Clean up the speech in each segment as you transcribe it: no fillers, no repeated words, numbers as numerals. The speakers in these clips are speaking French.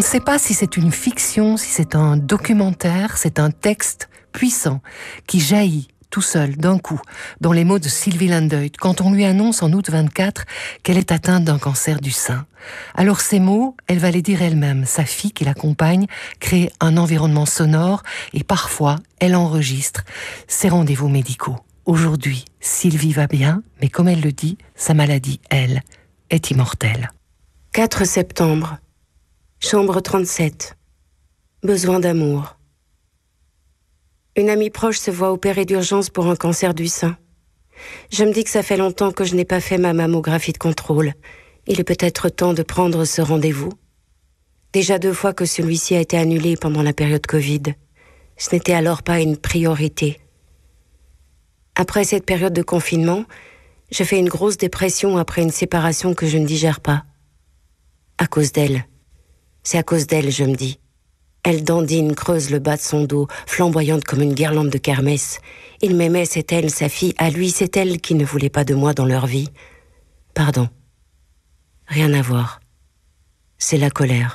ne sait pas si c'est une fiction, si c'est un documentaire, c'est un texte puissant qui jaillit tout seul, d'un coup, dans les mots de Sylvie Landeuil, quand on lui annonce en août 24 qu'elle est atteinte d'un cancer du sein. Alors ces mots, elle va les dire elle-même. Sa fille qui l'accompagne crée un environnement sonore et parfois, elle enregistre ses rendez-vous médicaux. Aujourd'hui, Sylvie va bien, mais comme elle le dit, sa maladie, elle, est immortelle. 4 septembre, chambre 37, besoin d'amour. Une amie proche se voit opérer d'urgence pour un cancer du sein. Je me dis que ça fait longtemps que je n'ai pas fait ma mammographie de contrôle. Il est peut-être temps de prendre ce rendez-vous. Déjà 2 fois que celui-ci a été annulé pendant la période Covid. Ce n'était alors pas une priorité. Après cette période de confinement, je fais une grosse dépression après une séparation que je ne digère pas. À cause d'elle. C'est à cause d'elle, je me dis. Elle dandine, creuse le bas de son dos, flamboyante comme une guirlande de kermesse. Il m'aimait, c'est elle, sa fille. À lui, c'est elle qui ne voulait pas de moi dans leur vie. Pardon. Rien à voir. C'est la colère.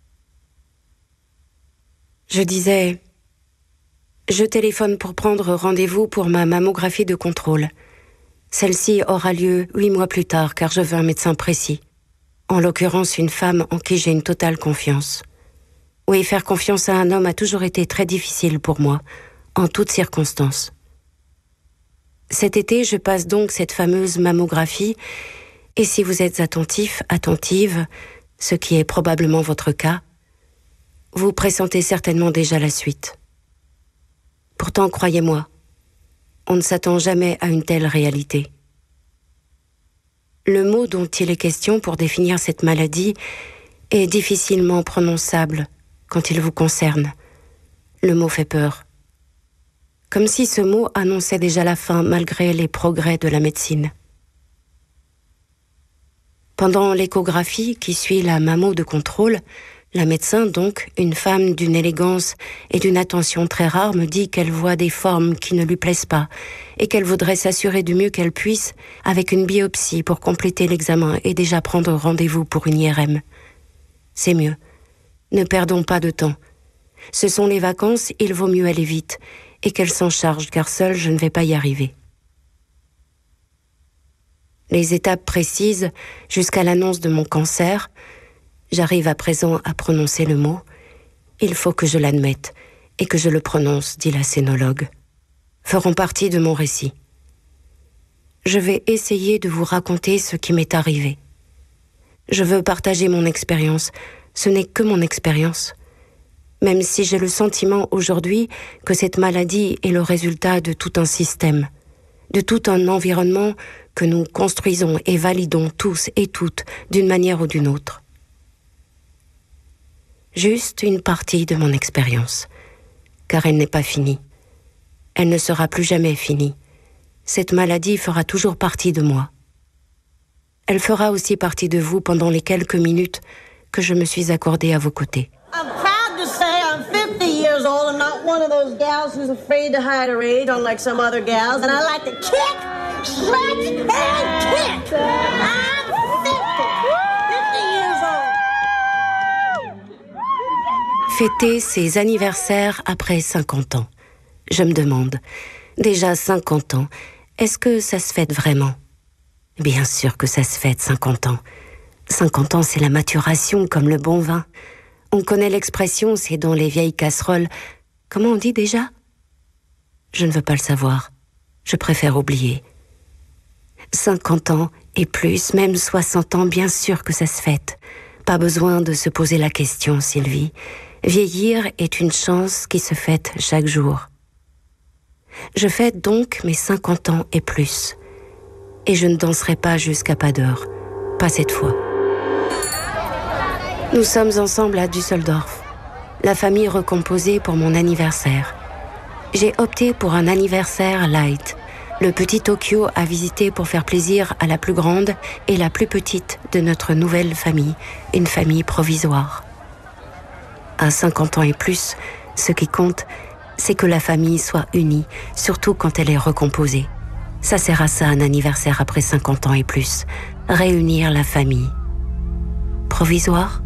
Je disais... Je téléphone pour prendre rendez-vous pour ma mammographie de contrôle. Celle-ci aura lieu 8 mois plus tard, car je veux un médecin précis. En l'occurrence, une femme en qui j'ai une totale confiance. Oui, faire confiance à un homme a toujours été très difficile pour moi, en toutes circonstances. Cet été, je passe donc cette fameuse mammographie, et si vous êtes attentive, ce qui est probablement votre cas, vous pressentez certainement déjà la suite. Pourtant, croyez-moi, on ne s'attend jamais à une telle réalité. Le mot dont il est question pour définir cette maladie est difficilement prononçable quand il vous concerne. Le mot fait peur. Comme si ce mot annonçait déjà la fin malgré les progrès de la médecine. Pendant l'échographie qui suit la mammo de contrôle, la médecin, donc, une femme d'une élégance et d'une attention très rare, me dit qu'elle voit des formes qui ne lui plaisent pas et qu'elle voudrait s'assurer du mieux qu'elle puisse avec une biopsie pour compléter l'examen et déjà prendre rendez-vous pour une IRM. C'est mieux. Ne perdons pas de temps. Ce sont les vacances, il vaut mieux aller vite et qu'elle s'en charge, car seule je ne vais pas y arriver. Les étapes précises jusqu'à l'annonce de mon cancer, j'arrive à présent à prononcer le mot. Il faut que je l'admette et que je le prononce, dit la scénologue. Feront partie de mon récit. Je vais essayer de vous raconter ce qui m'est arrivé. Je veux partager mon expérience. Ce n'est que mon expérience. Même si j'ai le sentiment aujourd'hui que cette maladie est le résultat de tout un système, de tout un environnement que nous construisons et validons tous et toutes d'une manière ou d'une autre. Juste une partie de mon expérience, car elle n'est pas finie. Elle ne sera plus jamais finie. Cette maladie fera toujours partie de moi. Elle fera aussi partie de vous pendant les quelques minutes que je me suis accordée à vos côtés. I'm proud to say I'm 50 years old and not one of those gals who's afraid to hide her age, unlike some other gals. And I like to kick, stretch, and kick. I'm 50 years old. Fêter ses anniversaires après 50 ans. Je me demande, déjà 50 ans, est-ce que ça se fête vraiment ? Bien sûr que ça se fête, 50 ans. 50 ans, c'est la maturation, comme le bon vin. On connaît l'expression, c'est dans les vieilles casseroles. Comment on dit déjà ? Je ne veux pas le savoir. Je préfère oublier. 50 ans et plus, même 60 ans, bien sûr que ça se fête. Pas besoin de se poser la question, Sylvie. Vieillir est une chance qui se fête chaque jour. Je fête donc mes 50 ans et plus. Et je ne danserai pas jusqu'à pas d'heure. Pas cette fois. Nous sommes ensemble à Düsseldorf. La famille recomposée pour mon anniversaire. J'ai opté pour un anniversaire light. Le petit Tokyo à visiter pour faire plaisir à la plus grande et la plus petite de notre nouvelle famille. Une famille provisoire. À 50 ans et plus, ce qui compte, c'est que la famille soit unie, surtout quand elle est recomposée. Ça sert à ça un anniversaire après 50 ans et plus. Réunir la famille. Provisoire ?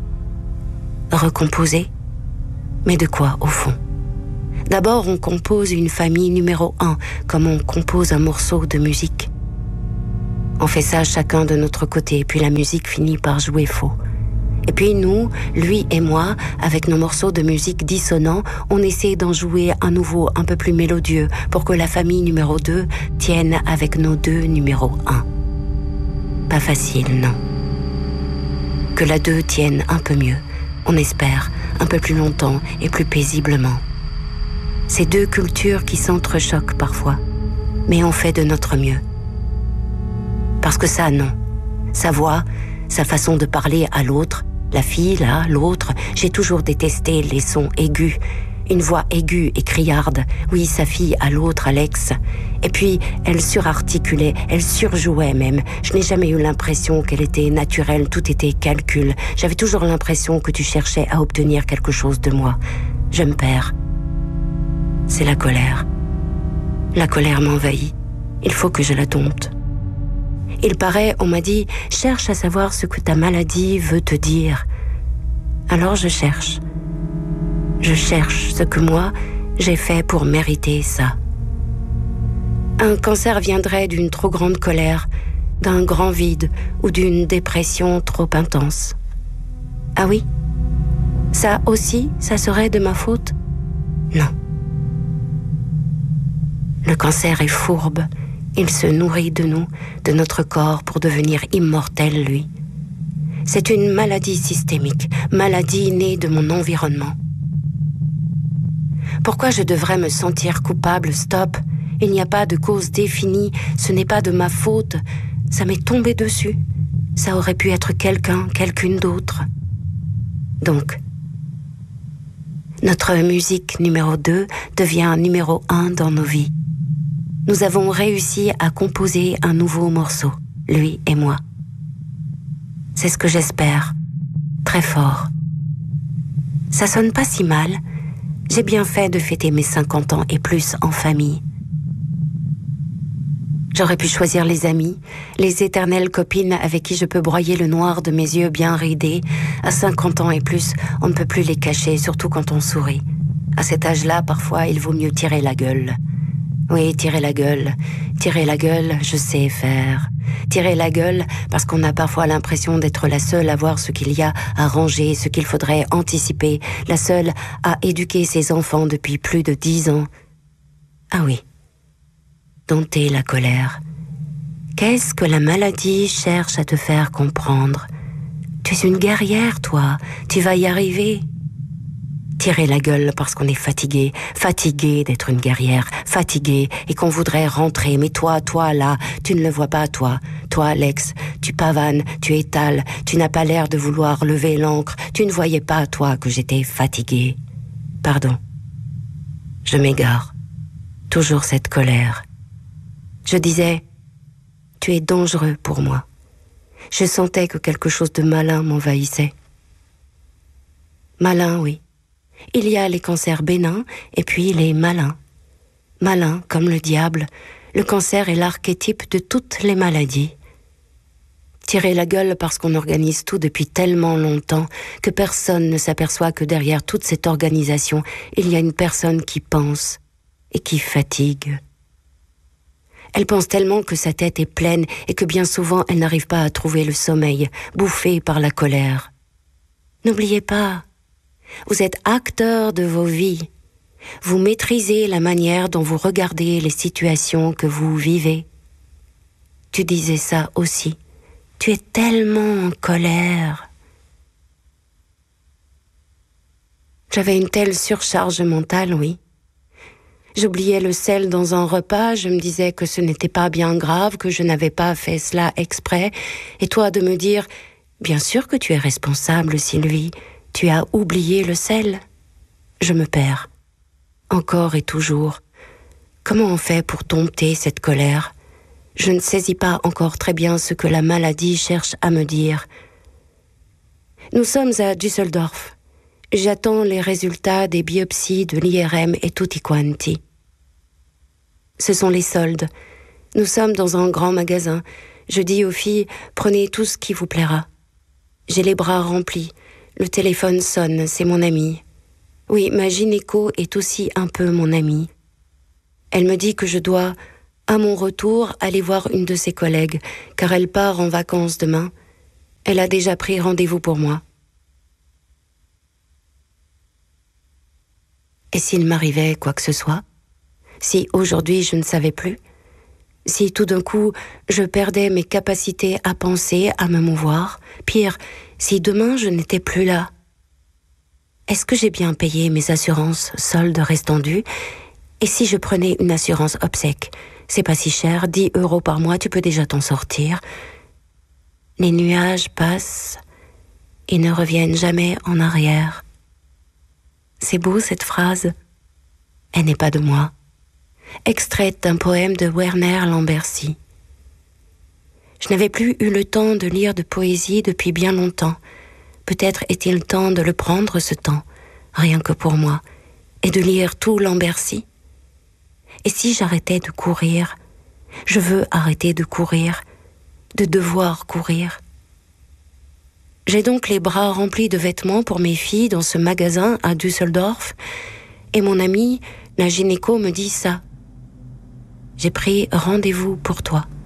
Recomposer? Mais de quoi, au fond? D'abord, on compose une famille numéro 1, comme on compose un morceau de musique. On fait ça chacun de notre côté, puis la musique finit par jouer faux. Et puis nous, lui et moi, avec nos morceaux de musique dissonants, on essaie d'en jouer un nouveau, un peu plus mélodieux, pour que la famille numéro 2 tienne avec nos deux numéro 1. Pas facile, non. Que la 2 tienne un peu mieux, on espère, un peu plus longtemps et plus paisiblement. Ces deux cultures qui s'entrechoquent parfois, mais on fait de notre mieux. Parce que ça, non. Sa voix, sa façon de parler à l'autre, la fille, là, l'autre, j'ai toujours détesté les sons aigus. Une voix aiguë et criarde. Oui, sa fille à l'autre, Alex. Et puis, elle surarticulait, elle surjouait même. Je n'ai jamais eu l'impression qu'elle était naturelle, tout était calcul. J'avais toujours l'impression que tu cherchais à obtenir quelque chose de moi. Je me perds. C'est la colère. La colère m'envahit. Il faut que je la dompte. Il paraît, on m'a dit, cherche à savoir ce que ta maladie veut te dire. Alors je cherche. Je cherche ce que moi, j'ai fait pour mériter ça. Un cancer viendrait d'une trop grande colère, d'un grand vide ou d'une dépression trop intense. Ah oui? Ça aussi, ça serait de ma faute? Non. Le cancer est fourbe. Il se nourrit de nous, de notre corps, pour devenir immortel, lui. C'est une maladie systémique, maladie née de mon environnement. Pourquoi je devrais me sentir coupable? Stop. Il n'y a pas de cause définie, ce n'est pas de ma faute. Ça m'est tombé dessus. Ça aurait pu être quelqu'un, quelqu'une d'autre. Donc, notre musique numéro 2 devient numéro 1 dans nos vies. Nous avons réussi à composer un nouveau morceau, lui et moi. C'est ce que j'espère, très fort. Ça sonne pas si mal. J'ai bien fait de fêter mes 50 ans et plus en famille. J'aurais pu choisir les amis, les éternelles copines avec qui je peux broyer le noir de mes yeux bien ridés. À 50 ans et plus, on ne peut plus les cacher, surtout quand on sourit. À cet âge-là, parfois, il vaut mieux tirer la gueule. Oui, tirer la gueule, je sais faire. Tirer la gueule parce qu'on a parfois l'impression d'être la seule à voir ce qu'il y a à ranger, ce qu'il faudrait anticiper, la seule à éduquer ses enfants depuis plus de 10 ans. Ah oui, dompter la colère. Qu'est-ce que la maladie cherche à te faire comprendre? Tu es une guerrière, toi, tu vas y arriver. Tirer la gueule parce qu'on est fatigué d'être une guerrière, fatigué et qu'on voudrait rentrer. Mais toi, là, tu ne le vois pas, toi. Toi, Alex, tu pavanes, tu étales, tu n'as pas l'air de vouloir lever l'ancre. Tu ne voyais pas, toi, que j'étais fatigué. Pardon. Je m'égare. Toujours cette colère. Je disais, tu es dangereux pour moi. Je sentais que quelque chose de malin m'envahissait. Malin, oui. Il y a les cancers bénins et puis les malins. Malins comme le diable, le cancer est l'archétype de toutes les maladies. Tirer la gueule parce qu'on organise tout depuis tellement longtemps que personne ne s'aperçoit que derrière toute cette organisation, il y a une personne qui pense et qui fatigue. Elle pense tellement que sa tête est pleine et que bien souvent elle n'arrive pas à trouver le sommeil, bouffée par la colère. N'oubliez pas, vous êtes acteur de vos vies. Vous maîtrisez la manière dont vous regardez les situations que vous vivez. Tu disais ça aussi. Tu es tellement en colère. J'avais une telle surcharge mentale, oui. J'oubliais le sel dans un repas, je me disais que ce n'était pas bien grave, que je n'avais pas fait cela exprès. Et toi de me dire, bien sûr que tu es responsable, Sylvie. Tu as oublié le sel. Je me perds. Encore et toujours. Comment on fait pour dompter cette colère? Je ne saisis pas encore très bien ce que la maladie cherche à me dire. Nous sommes à Düsseldorf. J'attends les résultats des biopsies de l'IRM et tutti quanti. Ce sont les soldes. Nous sommes dans un grand magasin. Je dis aux filles, prenez tout ce qui vous plaira. J'ai les bras remplis. Le téléphone sonne, c'est mon amie. Oui, ma gynéco est aussi un peu mon amie. Elle me dit que je dois, à mon retour, aller voir une de ses collègues, car elle part en vacances demain. Elle a déjà pris rendez-vous pour moi. Et s'il m'arrivait quoi que ce soit? Si aujourd'hui je ne savais plus? Si tout d'un coup je perdais mes capacités à penser, à me mouvoir? Pire, si demain je n'étais plus là? Est-ce que j'ai bien payé mes assurances, soldes restants dus? Et si je prenais une assurance obsèque? C'est pas si cher, 10 € par mois, tu peux déjà t'en sortir. Les nuages passent et ne reviennent jamais en arrière. C'est beau cette phrase. Elle n'est pas de moi. Extraite d'un poème de Werner Lambercy. Je n'avais plus eu le temps de lire de poésie depuis bien longtemps. Peut-être est-il temps de le prendre ce temps, rien que pour moi, et de lire tout Lambercy. Et si j'arrêtais de courir? Je veux arrêter de courir, de devoir courir. J'ai donc les bras remplis de vêtements pour mes filles dans ce magasin à Düsseldorf, et mon amie, la gynéco, me dit ça. J'ai pris rendez-vous pour toi.